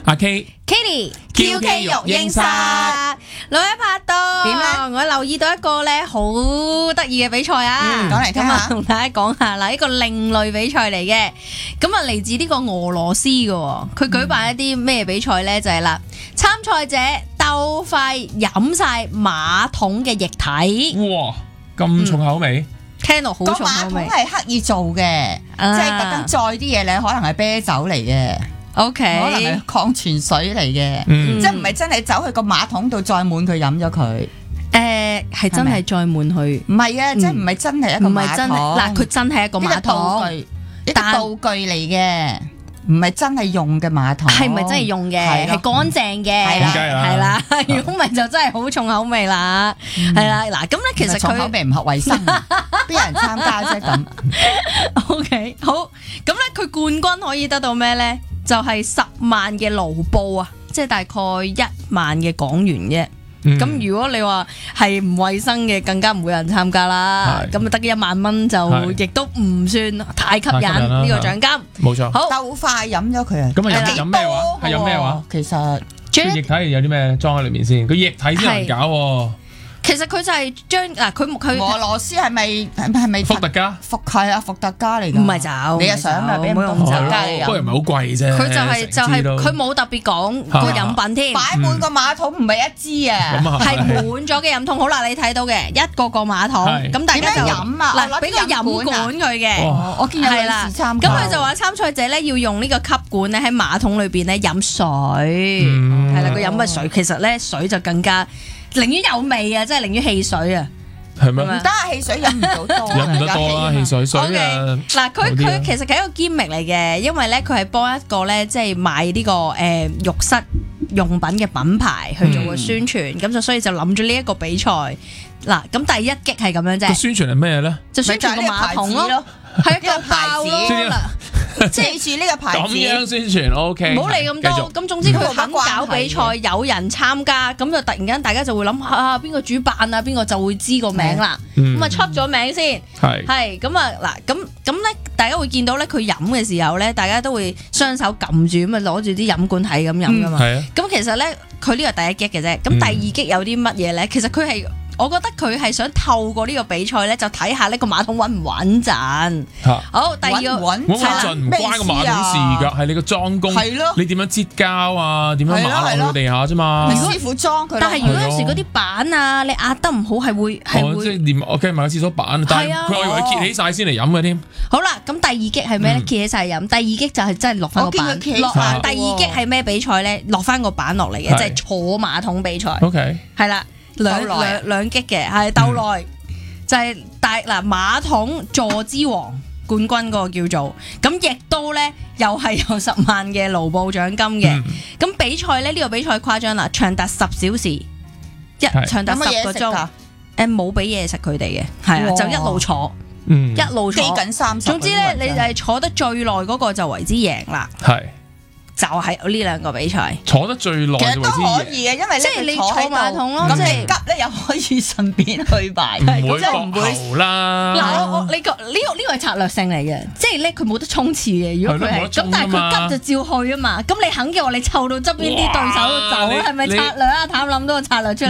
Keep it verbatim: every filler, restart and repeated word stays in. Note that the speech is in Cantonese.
阿 K、Kitty、Q K 育嬰室， 兩位拍檔點咧？ 我留意到一個咧好得意嘅比賽啊， 講嚟聽下咁啊，同大家講下啦，呢個另類比賽嚟嘅，咁啊嚟自呢個俄羅斯嘅，佢舉辦一啲咩比賽咧？就係啦，參賽者鬥快飲晒馬桶嘅液體， 哇，咁重口味， 聽落好個重口味。 馬桶係刻意做嘅， 啊即係特登載啲嘢咧，可能係啤酒嚟嘅， O 可能 K， 係礦泉水嚟嘅， 嗯即係唔係真係走去個馬桶度載滿佢飲咗佢， 誒係真係載滿去， 唔係啊，即係唔係真係一個馬唔係真係桶， 嗱，佢真係一個馬呢個道桶， 具，一個但道具嚟嘅，唔係真係用嘅馬桶， 係咪真係用嘅？ 係咯係乾淨嘅， 係啦梗係啦係啦。如果唔係就真係好重口味啦，係啦。嗱，咁咧其實重口佢味唔合衞生，邊有人參加啫咁？ O K 好，咁咧佢冠軍可以得到咩咧？就係十萬嘅盧布啊，即係大概一萬嘅港元啫。 嗯咁如果你話係唔衞生嘅，更加唔會有人參加啦。 係咁啊得一萬蚊就係亦都唔算太吸引太吸引啦呢個獎金。 冇錯。 好， 鬥快飲咗佢啊！ 咁啊係啦飲飲咩話？係飲咩話？ 其實個將液體有啲咩裝喺裏面先？個液體先難搞喎。 其實佢就係將嗱佢佢俄羅斯係咪係咪係咪伏特加伏係啊伏特加嚟㗎？ 唔係酒， 你又想啊？俾咁多唔伏係酒特加你不過又唔係好貴啫。 佢就係就係佢冇特別講個飲品添， 擺滿個馬桶唔係一支啊！ 咁啊係滿咗嘅飲筒。好啦，你睇到嘅一個個馬桶， 係咁大點樣家就飲啊？ 嗱俾個飲管佢嘅。 哇我見有女係啦， 士參加。 咁佢就話參賽者咧要用呢個吸管咧喺馬桶裏邊咧飲水， 嗯係啦，佢飲嘅水其實咧水就更加寧願有味啊，即係寧願汽水啊。 係咩？ 係咪唔得啊！汽水飲唔到多， 飲唔得多啦，汽水水 O K， 啊。 嗱佢好啲啊佢其實係一個堅明嚟嘅，因為咧佢係幫一個咧即係賣呢個誒浴室用品嘅品牌去做個宣傳，咁就所以就諗咗呢一個比賽。嗱，咁第一擊係咁樣個啫， 宣傳係咩咧？ 就宣傳個馬桶咯，係一個爆咯即係嗱。 記住呢個牌咁子。 樣宣傳 OK。 唔好理咁多， 繼續咁總之佢肯搞比賽， 冇乜關係有人參加，咁就突然間大家就會諗啊，邊個主辦啊，邊個就會知個名啦。 嗯咁啊出咗名先， 係係咁啊嗱，咁咁咧，大家會見到咧，佢飲嘅時候咧，大家都會雙手撳住咁啊，攞住啲飲管係咁飲噶嘛。 係啊。 咁其實咧，佢呢個第一擊嘅啫，咁嗯第二擊有啲乜嘢咧？其實佢係。我覺得佢係想透過呢個比賽咧，就睇下呢個馬桶穩唔穩陣。 嚇好，第二個穩穩穩陣唔關個馬桶事㗎，係你個裝工。 係咯你點樣擠膠啊？點樣係咯係咯抹落去地下啫嘛？ 你師傅裝佢咯。 但係如果有時係咯嗰啲板啊，你壓得唔好，係會係哦，即會係連 OK 買個廁所板，但係係啊佢我以為揭起晒先嚟飲嘅添。 好啦。咁第二擊係咩咧？ 嗯企起晒飲。第二擊就係真係落翻個板我見佢企起落。 晒啊第二擊係咩比賽咧？落翻個板落嚟嘅， 係即係坐馬桶比賽。 OK， 係啦，兩鬥耐啊兩兩擊嘅，係鬥耐，就係大嗱馬桶坐之王冠軍嗰個叫做，咁亦都咧又係有十萬嘅盧布獎金嘅。 嗯咁比賽咧呢個比賽誇張啦，長達十小時，一係長達有乜十個鐘嘢食㗎，？ 誒冇俾嘢食佢哋嘅，係啊， 哇就一路坐嗯， 一路基坐。 緊三十。 總之咧，你就係坐得最耐嗰個就為之贏啦， 係就係呢兩個比賽。 坐得最耐其實都就為之贏， 可以嘅，因為即係你坐喺度馬桶咯咁即係你急咧又可以順便去埋， 唔會即係唔會駁喉啦。 嗱，我我你個呢個呢個係策略性嚟嘅，即係咧佢冇得衝刺嘅。如果佢係係咯冇得衝咁，但係㗎嘛佢急就照去啊嘛。咁你肯嘅話，你湊到側邊啲對手走， 哇係咪你策略啊？譚諗到個策略出嚟。